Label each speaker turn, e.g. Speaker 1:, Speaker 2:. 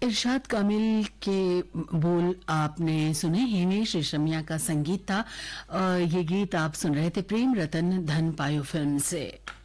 Speaker 1: इरशाद कामिल के बोल आपने सुने। हिमेश रेशमिया का संगीत था। ये गीत आप सुन रहे थे प्रेम रतन धन पायो फिल्म से।